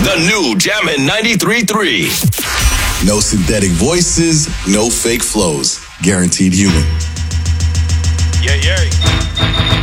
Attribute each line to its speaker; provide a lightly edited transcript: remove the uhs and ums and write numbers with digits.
Speaker 1: The new Jammin' 93.3.
Speaker 2: No synthetic voices, no fake flows. Guaranteed human.
Speaker 3: Yeah.